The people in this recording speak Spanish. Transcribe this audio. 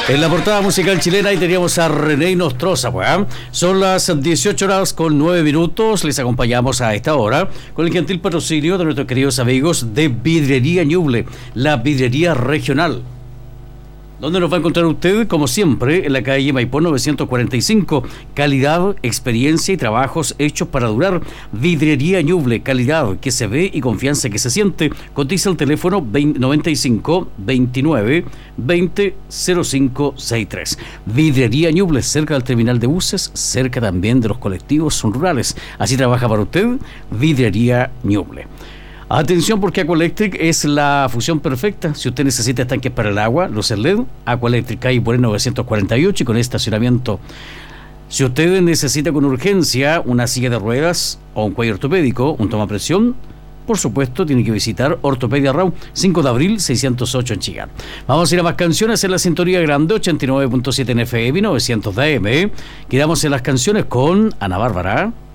En la portada musical chilena ahí teníamos a René Nostroza, pues. Son las 18:09. Les acompañamos a esta hora con el gentil patrocinio de nuestros queridos amigos de Vidrería Ñuble, la vidrería regional. ¿Dónde nos va a encontrar usted? Como siempre, en la calle Maipó 945. Calidad, experiencia y trabajos hechos para durar. Vidrería Ñuble, calidad que se ve y confianza que se siente. Cotiza el teléfono 95 29 20 05 63. Vidrería Ñuble, cerca del terminal de buses, cerca también de los colectivos rurales. Así trabaja para usted Vidrería Ñuble. Atención, porque Aqualectric es la fusión perfecta. Si usted necesita estanques para el agua, luces LED, Aqualectric calle por el 948 y con estacionamiento. Si usted necesita con urgencia una silla de ruedas o un cuello ortopédico, un tomapresión, por supuesto, tiene que visitar Ortopedia Rau, 5 de abril, 608 en Chillán. Vamos a ir a más canciones en la sintonía grande, 89.7 en FM, 900 de AM. Quedamos en las canciones con Ana Bárbara.